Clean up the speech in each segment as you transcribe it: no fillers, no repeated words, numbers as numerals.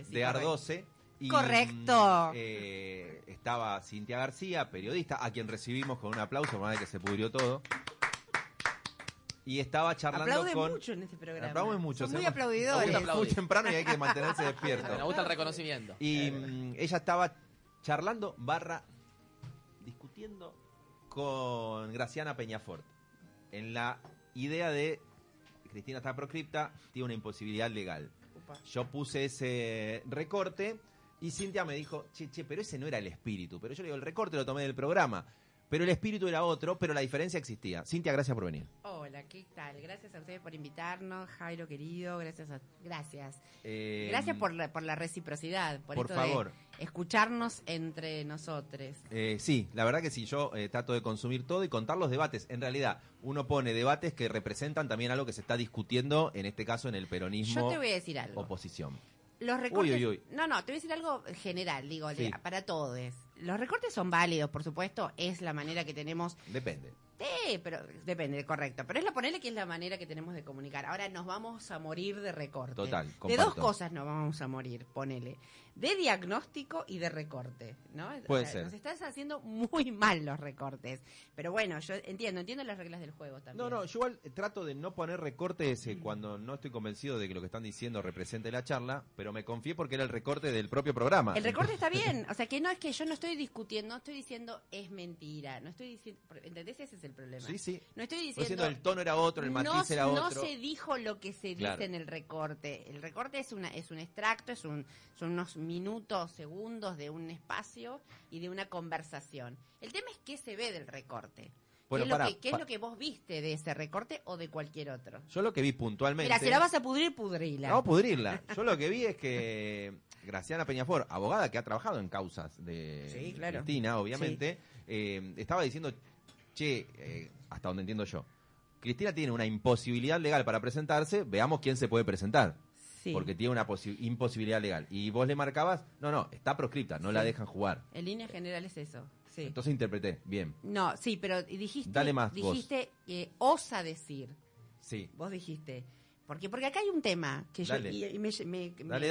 Ar12, sí. De Ar12. Y, Correcto. Estaba Cintia García, periodista, a quien recibimos con un aplauso, por más de que se pudrió todo. Y estaba charlando Aplauden con... mucho en este programa. Aplauden mucho. Son muy Es aplaudidores. muy temprano y hay que mantenerse despierto. Me gusta el reconocimiento. Y ella estaba charlando, discutiendo con Graciana Peñafort. En la idea de... Cristina está proscripta, tiene una imposibilidad legal. Upa. Yo puse ese recorte y Cintia me dijo, che, pero ese no era el espíritu. Pero yo le digo, el recorte lo tomé del programa. Pero el espíritu era otro, pero la diferencia existía. Cintia, gracias por venir. Hola, ¿qué tal? Gracias a ustedes por invitarnos, Jairo querido, gracias. Gracias por la reciprocidad, por esto favor. de escucharnos entre nosotros. Sí, la verdad que sí, yo trato de consumir todo y contar los debates. En realidad, uno pone debates que representan también algo que se está discutiendo, en este caso en el peronismo. Yo te voy a decir algo. Oposición. Los recortes, Uy. No, te voy a decir algo general, digo, Sí. para todos. Los recortes son válidos, por supuesto, es la manera que tenemos. Depende. Sí, pero depende, correcto. Pero ponerle que es la manera que tenemos de comunicar. Ahora nos vamos a morir de recorte. Total, De comparto. dos cosas nos vamos a morir, ponele. De diagnóstico y de recorte, ¿no? Puede ser. Nos estás haciendo muy mal los recortes. Pero bueno, yo entiendo las reglas del juego también. No, yo igual trato de no poner recortes cuando no estoy convencido de que lo que están diciendo represente la charla, pero me confié porque era el recorte del propio programa. El recorte está bien, o sea, que no es que yo no estoy discutiendo, no estoy diciendo es mentira, no estoy diciendo, ¿entendés? Ese es el problema. Sí. No estoy Estoy diciendo el tono era otro, el matiz era otro. No se dijo lo que se Claro. dice en el recorte. El recorte es un extracto, son unos minutos, segundos de un espacio y de una conversación. El tema es qué se ve del recorte. Bueno, ¿Qué es lo que vos viste de ese recorte o de cualquier otro? Yo lo que vi puntualmente... Mira, si la vas a pudrir, pudrila. No, pudrirla. Yo lo que vi es que Graciana Peñafort, abogada que ha trabajado en causas de Sí, claro. Cristina, obviamente, estaba diciendo, hasta donde entiendo yo, Cristina tiene una imposibilidad legal para presentarse, veamos quién se puede presentar. Sí. Porque tiene una imposibilidad legal. Y vos le marcabas, no, está proscripta, no la dejan jugar. En líneas generales eso, sí. Entonces interpreté, bien. No, sí, pero dijiste... Dale más, dijiste osa decir. Sí. Vos dijiste. Porque acá hay un tema que yo... Dale. Dale.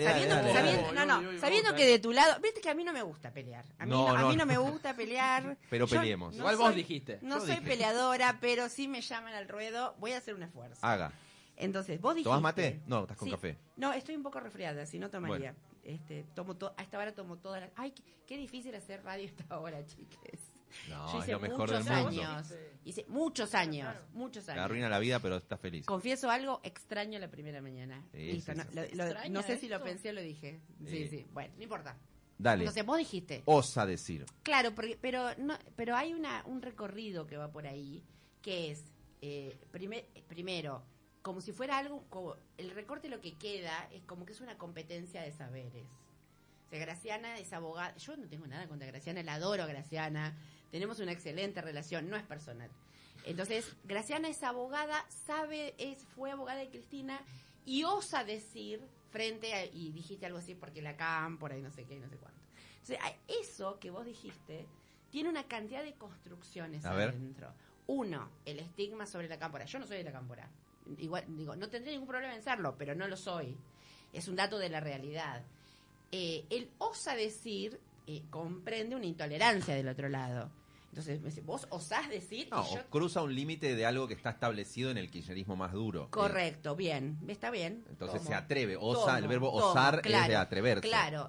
Sabiendo que de tu lado... Viste que a mí no me gusta pelear. A mí no me gusta pelear. Pero peleemos. Igual vos dijiste. No Yo soy dije. peleadora, pero si me llaman al ruedo, voy a hacer un esfuerzo. Haga. Entonces, vos dijiste... ¿Tomás mate? No, estás con Sí. café. No, estoy un poco resfriada, si no tomaría. A esta hora tomo todas las... Ay, qué difícil hacer radio a esta hora, chiques. No, Yo es hice lo mejor del muchos mundo. años. Hice muchos años. Te arruina la vida, pero estás feliz. Confieso algo, extraño la primera mañana. Sí, Listo, sí, no, sí. no sé si lo esto? pensé o lo dije. Sí. Bueno, no importa. Dale. Entonces, vos dijiste. Osa decir. Claro, pero hay un recorrido que va por ahí, que es, primero, como si fuera algo, como el recorte lo que queda es como que es una competencia de saberes. O sea, Graciana es abogada, yo no tengo nada contra Graciana, la adoro a Graciana, tenemos una excelente relación, no es personal. Entonces, Graciana es abogada, fue abogada de Cristina y osa decir y dijiste algo así porque la cámpora y no sé qué y no sé cuánto. Entonces, eso que vos dijiste tiene una cantidad de construcciones A ver. adentro. Uno, el estigma sobre la cámpora. Yo no soy de la cámpora. Igual, digo, no tendré ningún problema en serlo, pero no lo soy. Es un dato de la realidad. Él osa decir, comprende una intolerancia del otro lado. Entonces, me dice, vos osás decir... No, y yo... o cruza un límite de algo que está establecido en el kirchnerismo más duro. Correcto, bien, está bien. Entonces Tomo. se atreve, el verbo Tomo, osar claro, es de atreverse. Claro,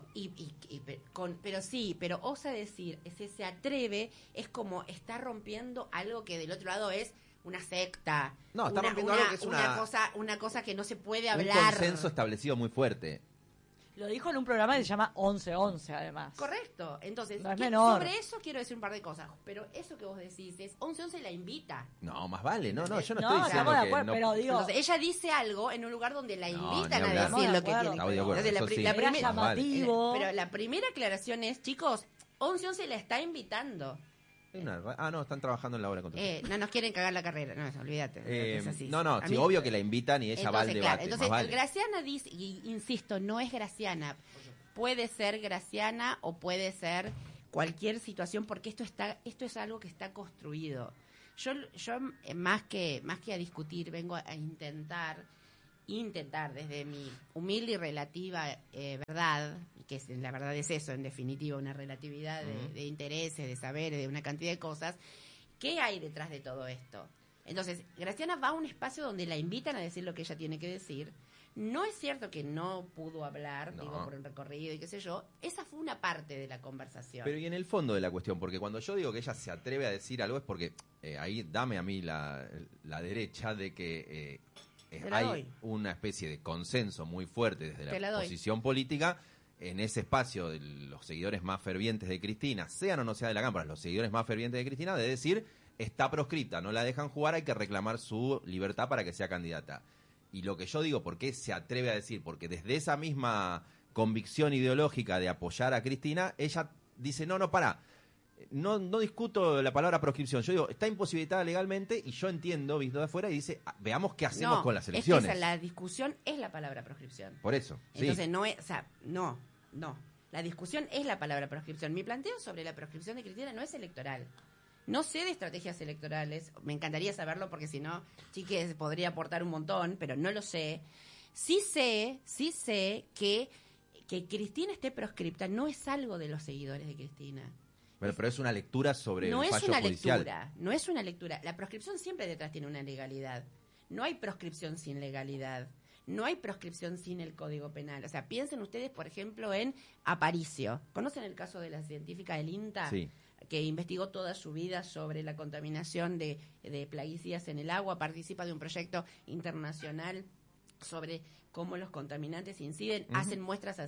pero osa decir, ese se atreve, es como está rompiendo algo que del otro lado es una secta. No, está rompiendo algo que es una cosa que no se puede Un hablar. consenso establecido muy fuerte. Lo dijo en un programa que se llama 11-11, además. Correcto, entonces, No es menor. sobre eso quiero decir un par de cosas, pero eso que vos decís es 11-11 la invita. No, más vale, no, yo no estoy No, diciendo estamos de que acuerdo, no... pero digo... Entonces, ella dice algo en un lugar donde la No, invitan ni a hablar. decir lo que Estamos de tiene. acuerdo. Estamos de acuerdo, Entonces, eso sí. la Era primera... llamativo. Pero la primera aclaración es, chicos, 11-11 la está invitando. No, están trabajando en la obra contra No nos quieren cagar la carrera, no, olvídate. Es así. No, A sí, mí- obvio que la invitan y ella va al Entonces, debate. claro, entonces, más vale. Graciana dice, y insisto, no es Graciana. Puede ser Graciana o puede ser cualquier situación, porque esto es algo que está construido. Yo más que a discutir, vengo a intentar intentar desde mi humilde y relativa verdad, que la verdad es eso, en definitiva, una relatividad de intereses, de saberes, de una cantidad de cosas, ¿qué hay detrás de todo esto? Entonces, Graciana va a un espacio donde la invitan a decir lo que ella tiene que decir. No es cierto que no pudo hablar, digo, por un recorrido y qué sé yo. Esa fue una parte de la conversación. Pero y en el fondo de la cuestión, porque cuando yo digo que ella se atreve a decir algo es porque ahí dame a mí la derecha de que hay una especie de consenso muy fuerte desde la posición política en ese espacio de los seguidores más fervientes de Cristina, sean o no sea de la Cámpora, los seguidores más fervientes de Cristina, de decir, está proscripta, no la dejan jugar, hay que reclamar su libertad para que sea candidata. Y lo que yo digo, ¿por qué se atreve a decir? Porque desde esa misma convicción ideológica de apoyar a Cristina, ella dice, no, pará, no discuto la palabra proscripción. Yo digo, está imposibilitada legalmente y yo entiendo, visto de afuera, y dice, veamos qué hacemos con las elecciones. Es que la discusión es la palabra proscripción. Por eso. Entonces sí. no es, o sea, no. La discusión es la palabra proscripción. Mi planteo sobre la proscripción de Cristina no es electoral. No sé de estrategias electorales, me encantaría saberlo porque si no, chiques, podría aportar un montón, pero no lo sé. Sí sé que Cristina esté proscripta no es algo de los seguidores de Cristina. Bueno, pero es una lectura sobre el fallo judicial. No es una lectura. La proscripción siempre detrás tiene una legalidad. No hay proscripción sin legalidad. No hay proscripción sin el Código Penal. O sea, piensen ustedes, por ejemplo, en Aparicio. ¿Conocen el caso de la científica del INTA? Sí. Que investigó toda su vida sobre la contaminación de plaguicidas en el agua, participa de un proyecto internacional sobre cómo los contaminantes inciden, hacen muestras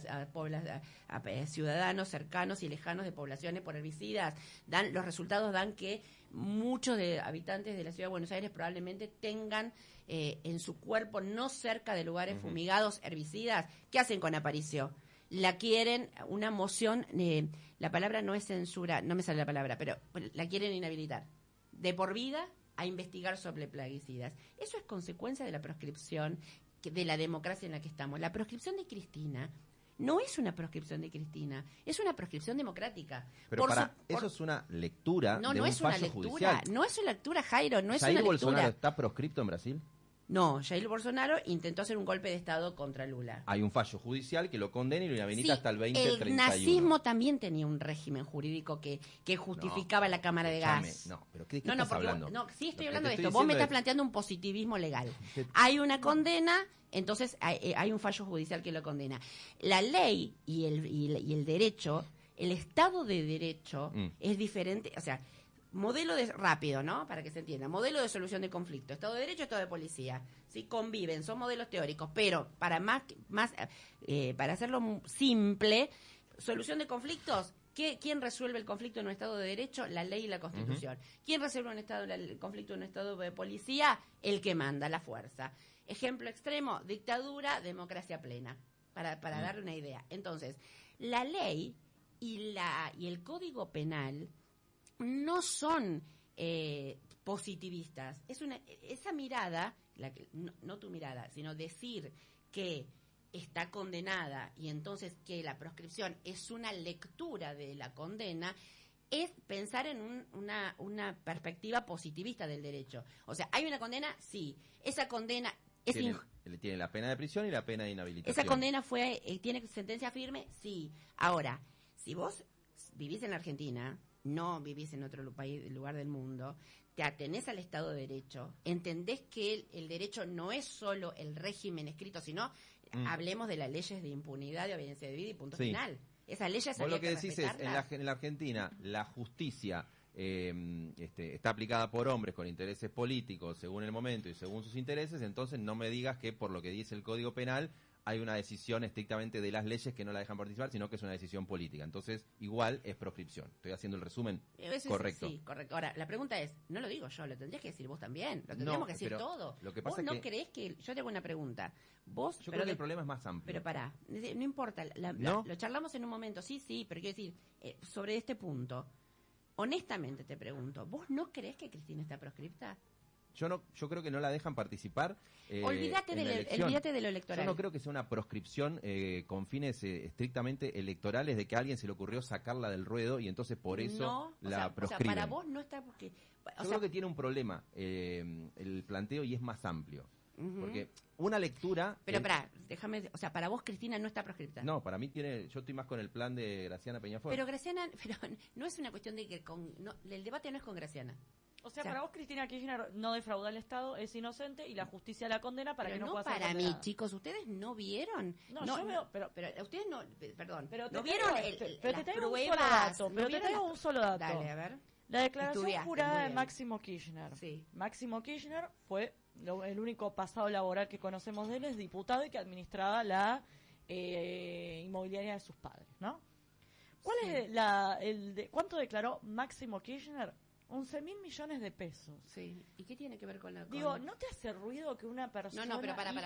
a ciudadanos cercanos y lejanos de poblaciones por herbicidas, los resultados dan que muchos de habitantes de la ciudad de Buenos Aires probablemente tengan en su cuerpo, no cerca de lugares fumigados, herbicidas. ¿Qué hacen con Aparicio? La quieren, una moción, la palabra no es censura, no me sale la palabra, pero la quieren inhabilitar de por vida a investigar sobre plaguicidas. Eso es consecuencia de la proscripción, de la democracia en la que estamos. La proscripción de Cristina no es una proscripción de Cristina, es una proscripción democrática. Pero eso es una lectura de un fallo judicial. No es una lectura, Jairo, no es una lectura. ¿Jair lectura. Bolsonaro está proscripto en Brasil? No, Jair Bolsonaro intentó hacer un golpe de Estado contra Lula. Hay un fallo judicial que lo condena y lo inhabilita hasta el 2031. El nazismo también tenía un régimen jurídico que justificaba la cámara de gas. No, pero ¿qué estás hablando? Sí, estoy hablando de esto. Vos me estás planteando un positivismo legal. Hay una condena, entonces hay un fallo judicial que lo condena. La ley y el derecho, el Estado de Derecho es diferente, o sea, modelo rápido, ¿no? Para que se entienda. Modelo de solución de conflicto. Estado de Derecho, Estado de Policía. ¿Sí? Conviven, son modelos teóricos. Pero para para hacerlo simple, solución de conflictos, ¿quién resuelve el conflicto en un Estado de Derecho? La ley y la Constitución. ¿Quién resuelve el conflicto en un Estado de Policía? El que manda, la fuerza. Ejemplo extremo, dictadura, democracia plena. Para darle una idea. Entonces, la ley y el Código Penal no son positivistas. Esa mirada, no tu mirada, sino decir que está condenada y entonces que la proscripción es una lectura de la condena, es pensar en una perspectiva positivista del derecho. O sea, ¿hay una condena? Sí. Esa condena tiene la pena de prisión y la pena de inhabilitación. ¿Esa condena tiene sentencia firme? Sí. Ahora, si vos vivís en la Argentina, no vivís en otro lugar del mundo, te atenés al Estado de Derecho, entendés que el derecho no es solo el régimen escrito, sino hablemos de las leyes de impunidad, de obediencia de vida y punto final. Esas leyes Vos lo que decís es, respetarlas. en la Argentina, la justicia está aplicada por hombres con intereses políticos según el momento y según sus intereses, entonces no me digas que por lo que dice el Código Penal hay una decisión estrictamente de las leyes que no la dejan participar, sino que es una decisión política. Entonces, igual es proscripción. Estoy haciendo el resumen correcto. Sí, correcto. Ahora, la pregunta es, no lo digo yo, lo tendrías que decir vos también. Lo tendríamos que decir todo. Lo que pasa ¿Vos no creés que...? Yo te hago una pregunta. Yo creo que el problema es más amplio. Pero pará, no importa. ¿No? Lo charlamos en un momento. Sí, pero quiero decir, sobre este punto, honestamente te pregunto, ¿vos no creés que Cristina está proscripta? Yo creo que no la dejan participar. Olvídate de lo electoral. Yo no creo que sea una proscripción con fines estrictamente electorales de que a alguien se le ocurrió sacarla del ruedo y entonces por eso proscriben. O sea, para vos no está porque... Yo creo que tiene un problema el planteo y es más amplio. Porque una lectura... Pero déjame, o sea, para vos Cristina no está proscripta. No, para mí yo estoy más con el plan de Graciana Peñafort. Pero Graciana, no es una cuestión de que el debate no es con Graciana. O sea, para vos Cristina Kirchner no defrauda al Estado, es inocente y la justicia la condena para que no pueda ser condenada. Para mí, chicos, ¿ustedes no vieron? No, yo veo, pero ustedes no, perdón, pero no vieron las pruebas. Pero te traigo un solo dato. Dale, a ver. La declaración jurada de Máximo Kirchner. Sí. Máximo Kirchner fue el único pasado laboral que conocemos de él, es diputado y que administraba la inmobiliaria de sus padres, ¿no? ¿Cuál es ¿cuánto declaró Máximo Kirchner? 11.000 millones de pesos. Sí. ¿Y qué tiene que ver con la... Digo, ¿no te hace ruido que una persona... No, pero para.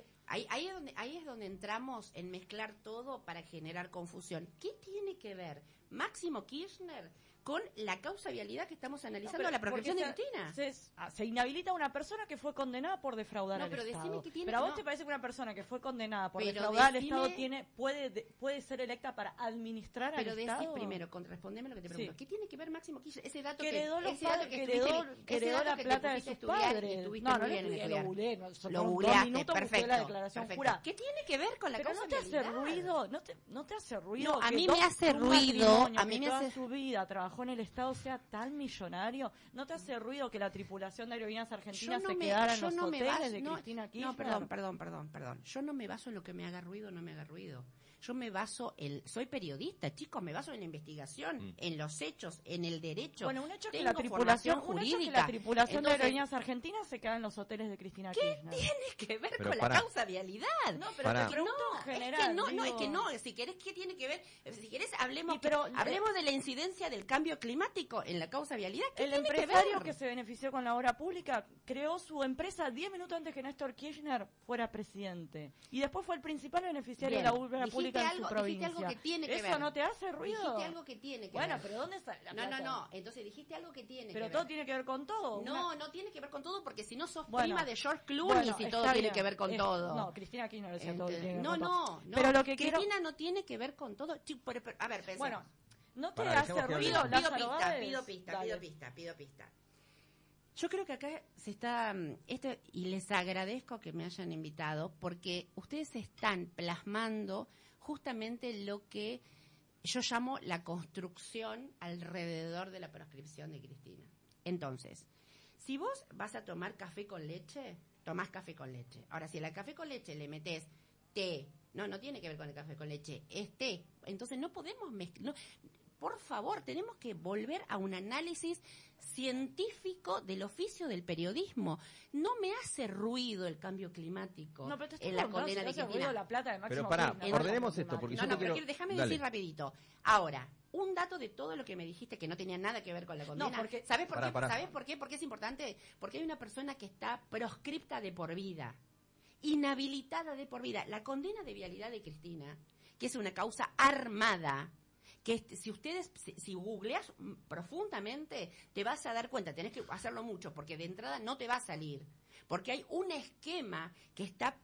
Ahí es donde entramos en mezclar todo para generar confusión. ¿Qué tiene que ver Máximo Kirchner con la causa vialidad que estamos analizando, la proscripción de Cristina? Se inhabilita a una persona que fue condenada por defraudar al Estado. Pero a vos te parece que una persona que fue condenada por defraudar al Estado puede ser electa para administrar al Estado. Pero primero, respondeme lo que te pregunto. ¿Qué tiene que ver Máximo Kirchner? Ese dato que heredó la plata de sus padres. No, lo googleé. Lo googleaste, perfecto. ¿Qué tiene que ver con la causa vialidad? ¿No te hace ruido? No, a mí me hace ruido. A mí me hace su vida trabajó en el Estado sea tan millonario. ¿No te hace ruido que la tripulación de Aerolíneas Argentinas se quedara en los hoteles de Cristina Kirchner? No, perdón. Yo no me baso en lo que me haga ruido o no me haga ruido. Yo me baso soy periodista, chicos, me baso en la investigación, en los hechos, en el derecho. Bueno, un hecho que la tripulación de Aerolíneas Argentinas se queda en los hoteles de Cristina Kirchner. ¿Qué tiene que ver con la causa vialidad? No, pero te pregunto en general. Es que no, si querés, ¿qué tiene que ver? Si querés, hablemos de la incidencia del cambio climático en la causa vialidad. El empresario que se benefició con la obra pública creó su empresa 10 minutos antes que Néstor Kirchner fuera presidente. Y después fue el principal beneficiario de la obra pública en su provincia. Algo que tiene que ¿Eso ver. no te hace ruido? Dijiste algo que tiene que ver. Bueno, pero ¿dónde está la plata? No. Entonces dijiste algo que tiene que ver. Pero todo tiene que ver con todo. No tiene que ver con todo porque si no sos prima de George Clooney si todo tiene que ver con todo. No, Cristina Kirchner decía todo tiene que ver con todo. No. Pero lo que Cristina no tiene que ver con todo. A ver, pensemos. Bueno, ¿no te hace ruido? Pido pista. Yo creo que acá se está, y les agradezco que me hayan invitado, porque ustedes están plasmando justamente lo que yo llamo la construcción alrededor de la proscripción de Cristina. Entonces, si vos vas a tomar café con leche, tomás café con leche. Ahora, si al café con leche le metés té, no tiene que ver con el café con leche, es té. Entonces no podemos mezclar. Por favor, tenemos que volver a un análisis científico del oficio del periodismo. No me hace ruido el cambio climático en la condena de Cristina. La plata de Máximo pero ordenemos esto, porque déjame decir rapidito. Ahora, un dato de todo lo que me dijiste que no tenía nada que ver con la condena. ¿Sabes por qué? ¿Sabes por qué? Porque es importante. Porque hay una persona que está proscripta de por vida, inhabilitada de por vida. La condena de vialidad de Cristina, que es una causa armada, que si googleas profundamente te vas a dar cuenta, tenés que hacerlo mucho porque de entrada no te va a salir, porque hay un esquema que está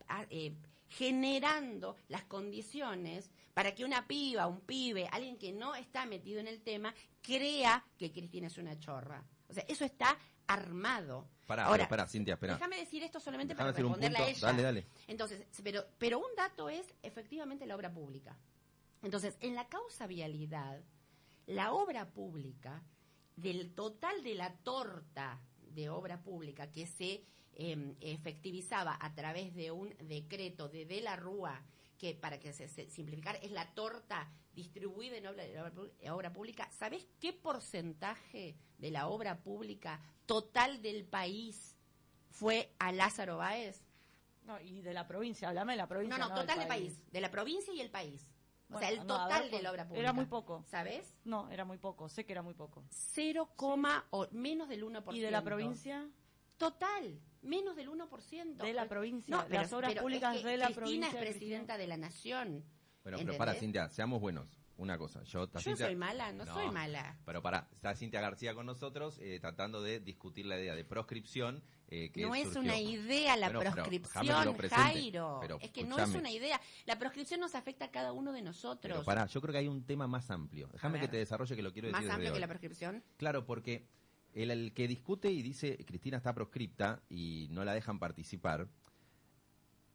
generando las condiciones para que una piba, un pibe, alguien que no está metido en el tema, crea que Cristina es una chorra. O sea, eso está armado. Pará, Cintia, espera. Déjame decir esto solamente para responderle a ella. Dale. Entonces, pero un dato es efectivamente la obra pública. Entonces, en la causa vialidad, la obra pública, del total de la torta de obra pública que se efectivizaba a través de un decreto de la Rúa, que para que se simplificar es la torta distribuida en obra pública, ¿sabés qué porcentaje de la obra pública total del país fue a Lázaro Báez? No, y de la provincia, hablame de la provincia. No, total del país, de la provincia y el país. O sea, el total de la obra pública. Era muy poco. ¿Sabes? No, era muy poco. Sé que era muy poco. 0, o menos del 1%. ¿Y de la provincia? Total, menos del 1%. De la provincia. No, las obras públicas es que de la Cristina provincia. Cristina es presidenta de la Nación. Bueno, pero para, Cintia, seamos buenos. Una cosa, yo soy mala, no soy mala. Pero está Cintia García con nosotros tratando de discutir la idea de proscripción. Que no es surgió. una idea la proscripción, Jairo. Es que no es una idea. La proscripción nos afecta a cada uno de nosotros. Pero yo creo que hay un tema más amplio. Déjame que te desarrolle, que lo quiero decir. ¿Más amplio que la proscripción? Claro, porque el que discute y dice Cristina está proscripta y no la dejan participar,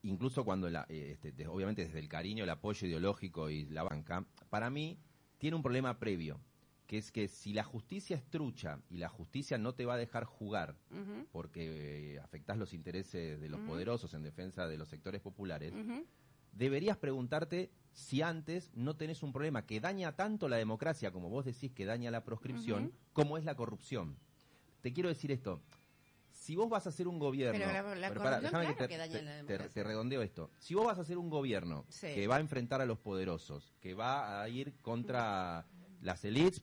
incluso cuando, obviamente desde el cariño, el apoyo ideológico y la banca, para mí tiene un problema previo, que es que si la justicia es trucha y la justicia no te va a dejar jugar porque afectás los intereses de los poderosos en defensa de los sectores populares, deberías preguntarte si antes no tenés un problema que daña tanto la democracia, como vos decís que daña la proscripción, como es la corrupción. Te quiero decir esto. Si vos vas a hacer un gobierno... Pero déjame que daña la democracia. Te redondeo esto. Si vos vas a hacer un gobierno que va a enfrentar a los poderosos, que va a ir contra las élites